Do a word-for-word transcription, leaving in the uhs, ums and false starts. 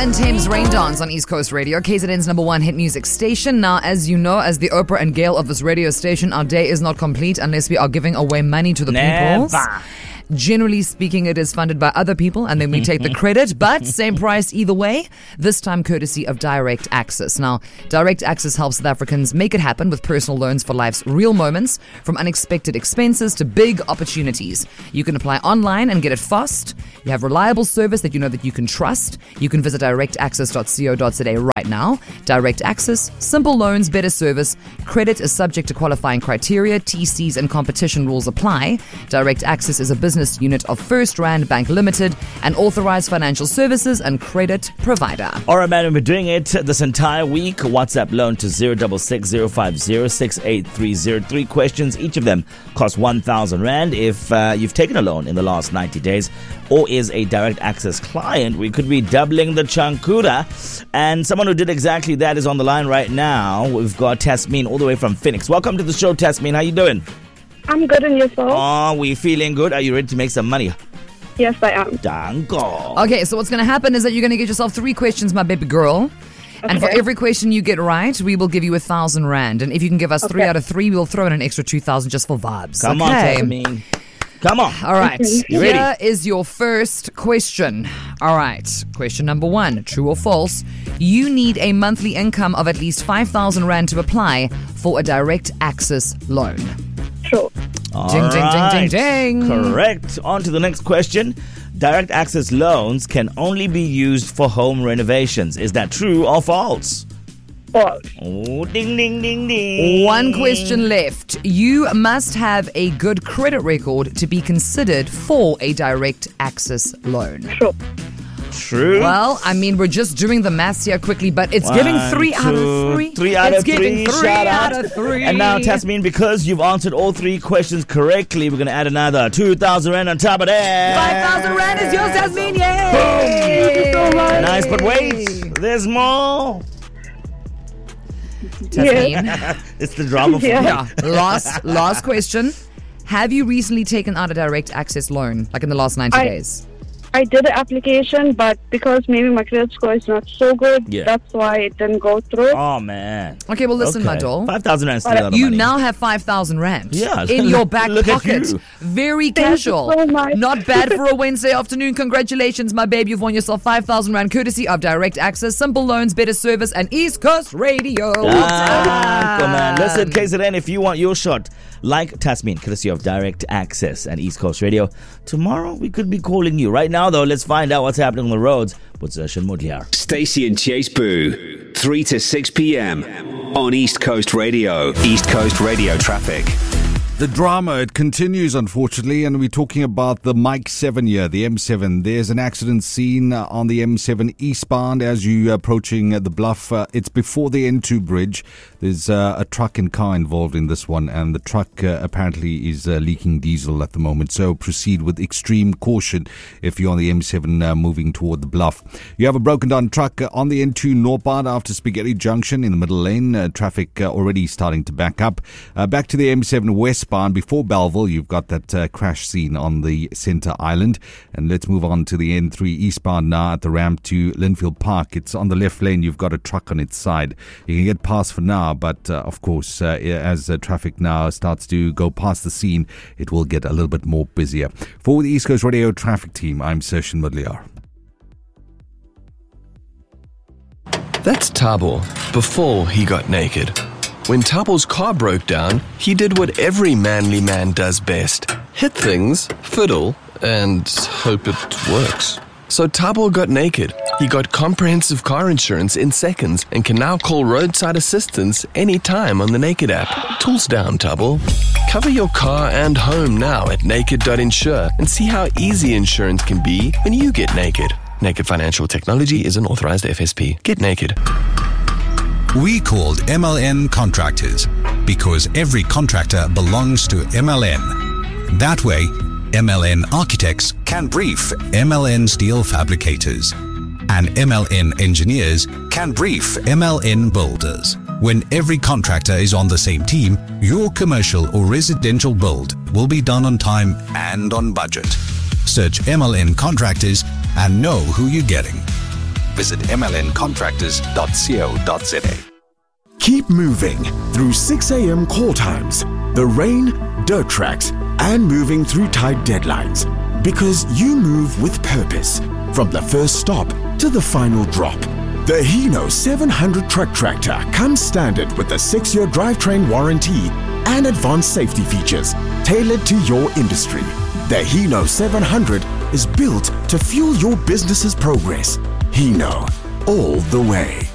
and Thames Rain Dance on East Coast Radio, K Z N's number one hit music station. Now, as you know, as the Oprah and Gail of this radio station, our day is not complete unless we are giving away money to the Never. people. Generally speaking, it is funded by other people and then we take the credit, but same price either way, this time courtesy of Direct Access. Now, Direct Access helps South Africans make it happen with personal loans for life's real moments, from unexpected expenses to big opportunities. You can apply online and get it fast. You have reliable service that you know that you can trust. You can visit direct access dot co dot za right now. Direct Access, simple loans, better service. Credit is subject to qualifying criteria, T Cs and competition rules apply. Direct Access is a business unit of First Rand Bank Limited, an authorized financial services and credit provider. All right, man, we're doing it this entire week. WhatsApp loan to zero six six zero five zero six eight three zero. Three questions. Each of them cost one thousand Rand. If uh, you've taken a loan in the last ninety days or is a Direct Access client, we could be doubling the chankuda. And someone who did exactly that is on the line right now. We've got Tasmin all the way from Phoenix. Welcome to the show, Tasmin. How you doing? I'm good, and yourself? Oh, we feeling good. Are you ready to make some money? Yes, I am. Danko. Okay, so what's going to happen is that you're going to get yourself three questions, my baby girl. Okay. And for every question you get right, we will give you a thousand rand. And if you can give us Okay. three out of three, we'll throw in an extra two thousand just for vibes. Come okay? on, Tasmin. Come on. All right. You ready? Here is your first question. All right. Question number one. True or false? You need a monthly income of at least five thousand rand to apply for a Direct Access loan. True. All Ding, ding, ding, ding, ding. Correct. On to the next question. Direct Access loans can only be used for home renovations. Is that true or false? False. Oh, ding, ding, ding, ding. One question left. You must have a good credit record to be considered for a Direct Access loan. True. True. Well, I mean, we're just doing the maths here quickly, but it's One, giving three out two, of three. Three out it's of giving three. three Shout out out. of three. And now, Tasmin, because you've answered all three questions correctly, we're going to add another two thousand Rand on top of that. five thousand rand is yours, Tasmin. Yay! Thank you so much. Nice, but wait. There's more. Tasmin. It's the drama for Yeah. me. Yeah. Last, last question. Have you recently taken out a Direct Access loan, like in the last ninety I- days? I did the application, but because maybe my credit score is not so good, Yeah. that's why it didn't go through. Oh, man. Okay, well, listen, my doll. five thousand Rand is still a lot of You money. now have five thousand rand Yeah. in your back Look at pocket. you. Very Thank you casual. so much. Not bad for a Wednesday afternoon. Congratulations, my babe. You've won yourself five thousand rand courtesy of Direct Access, simple loans, better service, and East Coast Radio. Ah, come on. Listen, K Z N, if you want your shot, like Tasmin, courtesy of Direct Access and East Coast Radio, tomorrow we could be calling you. Right now, though, let's find out what's happening on the roads with Zershan Mudliar. Stacey and Chase Boo, three to six p.m. on East Coast Radio. East Coast Radio traffic. The drama, it continues, unfortunately, and we're talking about the Mike seven here, the M seven. There's an accident scene uh, on the M seven eastbound as you're approaching uh, the bluff. Uh, it's before the N two bridge. There's uh, a truck and car involved in this one, and the truck uh, apparently is uh, leaking diesel at the moment. So proceed with extreme caution if you're on the M seven uh, moving toward the bluff. You have a broken down truck uh, on the N two northbound after Spaghetti Junction in the middle lane. Uh, traffic uh, already starting to back up. Uh, back to the M seven westbound before Belleville. You've got that uh, crash scene on the center island. And let's move on to the N three eastbound now at the ramp to Linfield Park. It's on the left lane. You've got a truck on its side. You can get past for now, but uh, of course, uh, as uh, traffic now starts to go past the scene, it will get a little bit more busier. For the East Coast Radio traffic team, I'm Sershan Mudliar. That's Tabo before he got naked. When Tabo's car broke down, he did what every manly man does best. Hit things, fiddle, and hope it works. So Tabo got naked. He got comprehensive car insurance in seconds and can now call roadside assistance anytime on the Naked app. Tools down, Tabo. Cover your car and home now at naked dot insure and see how easy insurance can be when you get naked. Naked Financial Technology is an authorized F S P. Get naked. We called M L N Contractors because every contractor belongs to M L N. That way, M L N Architects can brief M L N Steel Fabricators, and M L N Engineers can brief M L N Builders. When every contractor is on the same team, your commercial or residential build will be done on time and on budget. Search M L N Contractors and know who you're getting. Visit m l n contractors dot co dot za. Keep moving through six a.m. call times, the rain, dirt tracks, and moving through tight deadlines. Because you move with purpose, from the first stop to the final drop. The Hino seven hundred truck tractor comes standard with a six-year drivetrain warranty and advanced safety features tailored to your industry. The Hino seven hundred is built to fuel your business's progress. Hino, all the way.